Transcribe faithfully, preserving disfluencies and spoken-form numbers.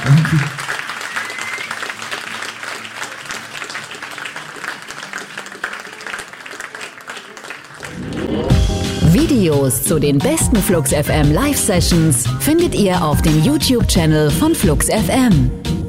Danke. Videos zu den besten Flux F M Live-Sessions findet ihr auf dem YouTube-Channel von Flux F M.